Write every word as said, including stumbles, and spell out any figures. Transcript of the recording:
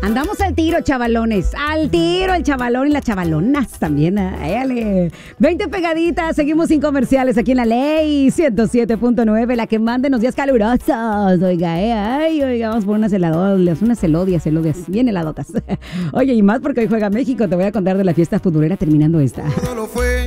Andamos al tiro, chavalones. Al tiro, el chavalón y las chavalonas también. Éale. veinte pegaditas. Seguimos sin comerciales aquí en la Ley ciento siete punto nueve. La que manda en los días calurosos. Oiga, eh. Ay, oiga, vamos por unas heladoras. Unas elodias, elodias. Bien heladotas. Oye, y más porque hoy juega México. Te voy a contar de la fiesta futbolera terminando esta.